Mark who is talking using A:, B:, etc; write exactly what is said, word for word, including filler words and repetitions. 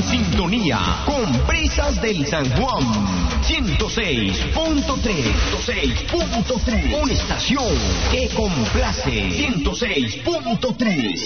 A: sintonía con Brisas del San Juan. ciento seis punto tres. ciento seis punto tres. Una estación que complace. ciento seis punto tres.